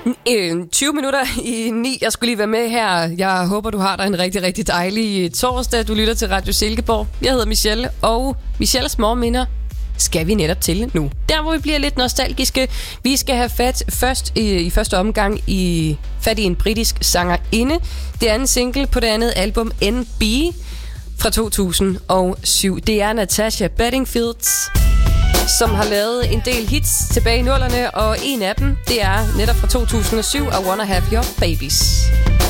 20 minutter i 9. Jeg skulle lige være med her. Jeg håber, du har dig en rigtig, rigtig dejlig torsdag. Du lytter til Radio Silkeborg. Jeg hedder Michelle, og Michelles morgenminder skal vi netop til nu. Der, hvor vi bliver lidt nostalgiske. Vi skal have fat i første omgang fat i en britisk sangerinde. Det er en single på det andet album, NB, fra 2007. Det er Natasha Bedingfield, som har lavet en del hits tilbage i 00'erne, og en af dem, det er netop fra 2007, I Wanna Have Your Babies.